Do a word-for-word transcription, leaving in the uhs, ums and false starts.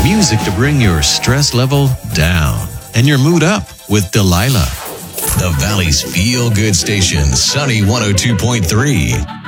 Music to bring your stress level down and your mood up with Delilah. The Valley's feel-good station, Sunny one oh two point three.